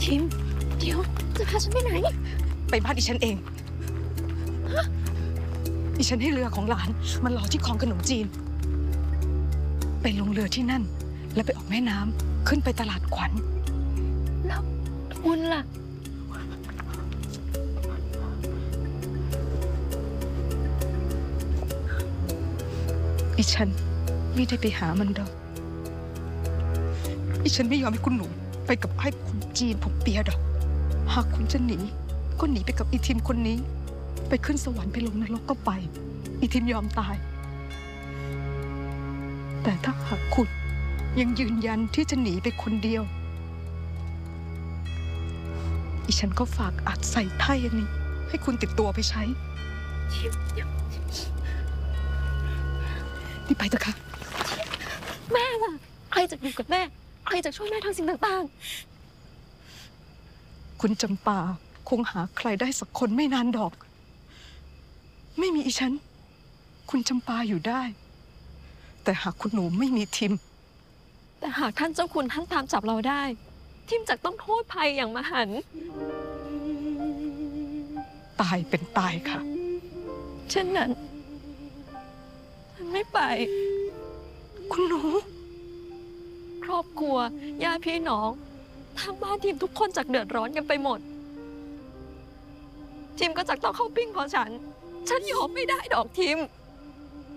ทิมเดี๋ยวจะพาฉันไปไหนไปบ้านดิฉันเองดิฉันให้เรือของหลานมันรอที่คลองขนมจีนไปลงเรือที่นั่นแล้วไปออกแม่น้ำขึ้นไปตลาดขวัญแล้วคุณล่ะดิฉันไม่ได้ไปหามันดอกดิฉันไม่ยอมให้คุณหนูไปกับไอ้คุณจีนผมเปียดอกหากคุณจะหนีก็หนีไปกับอีทิมคนนี้ไปขึ้นสวรรค์ไปลงนรกก็ไปอีทิมยอมตายแต่ถ้าหากคุณยังยืนยันที่จะหนีไปคนเดียวดิฉันก็ฝากอัดใส่ไถ่อันนี้ให้คุณติดตัวไปใช้นี่ไปเถอะค่ะแม่ล่ะใครจะอยู่กับแม่ใครจะช่วยแม่ทำสิ่งต่างๆคุณจำปาคงหาใครได้สักคนไม่นานดอกไม่มีอีฉันคุณจำปาอยู่ได้แต่หากคุณหนูไม่มีทิมแต่หากท่านเจ้าคุณท่านตามจับเราได้ทิมจะต้องโทษภัยอย่างมหันต์ตายเป็นตายค่ะเช่นนั้นฉันไม่ไปคุณหนูครอบครัวญาติพี่น้องทางบ้านทีมทุกคนจักเดือดร้อนกันไปหมดทีมก็จักต้องเข้าปิ้งเพราะฉันยอมไม่ได้ดอกทีม